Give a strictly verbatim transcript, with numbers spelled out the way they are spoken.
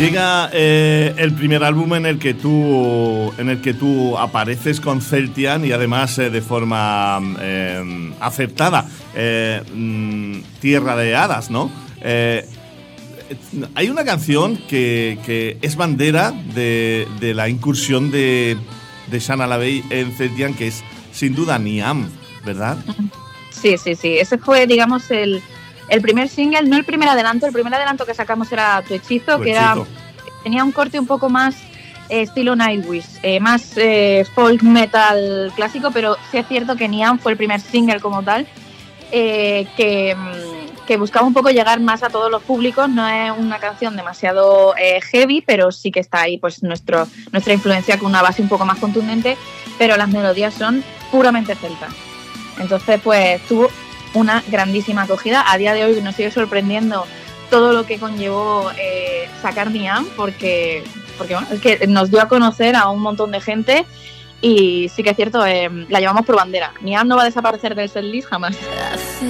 Llega eh, el primer álbum en el que tú en el que tú apareces con Celtian y además eh, de forma eh, acertada. Eh, mm, Tierra de Hadas, ¿no? Eh, hay una canción que, que es bandera de, de la incursión de, de Shana Lavey en Celtian, que es sin duda Niam, ¿verdad? Sí, sí, sí. Ese fue, digamos, el... El primer single, no el primer adelanto, el primer adelanto que sacamos era Tu Hechizo, tu que hechizo. Era tenía un corte un poco más eh, estilo Nightwish, eh, más eh, folk metal clásico, pero sí es cierto que Niam fue el primer single como tal, eh, que, que buscaba un poco llegar más a todos los públicos. No es una canción demasiado eh, heavy, pero sí que está ahí pues nuestro, nuestra influencia con una base un poco más contundente, pero las melodías son puramente celtas. Entonces pues tuvo una grandísima acogida. A día de hoy nos sigue sorprendiendo todo lo que conllevó eh, sacar Niam, porque, porque bueno, es que nos dio a conocer a un montón de gente y sí que es cierto, eh, la llevamos por bandera. Niam no va a desaparecer del setlist jamás. Hace